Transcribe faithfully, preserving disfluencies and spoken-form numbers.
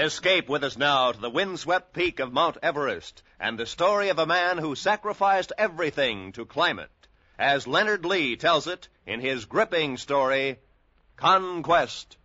Escape with us now to the windswept peak of Mount Everest and the story of a man who sacrificed everything to climb it, as Leonard Lee tells it in his gripping story, Conquest.